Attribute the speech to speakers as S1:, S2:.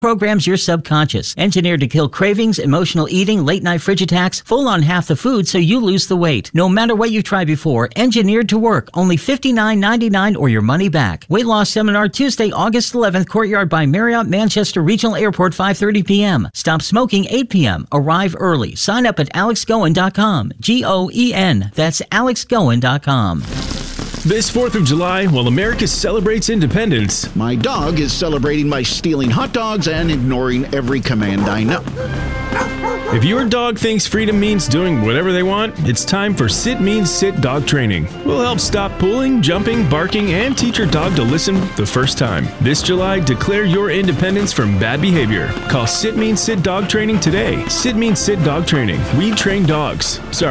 S1: Programs your subconscious. Engineered to kill cravings, emotional eating, late-night fridge attacks, full on half the food so you lose the weight. No matter what you've tried before, engineered to work. Only $59.99 or your money back. Weight loss seminar Tuesday, August 11th, Courtyard by Marriott, Manchester Regional Airport, 5:30 p.m. Stop smoking 8 p.m. Arrive early. Sign up at alexgoen.com. Goen. That's alexgoen.com.
S2: This 4th of July, while America celebrates independence,
S3: my dog is celebrating by stealing hot dogs and ignoring every command I know.
S2: If your dog thinks freedom means doing whatever they want, it's time for Sit Means Sit dog training. We'll help stop pulling, jumping, barking, and teach your dog to listen the first time. This July, declare your independence from bad behavior. Call Sit Means Sit dog training today. Sit Means Sit dog training. We train dogs. Sorry.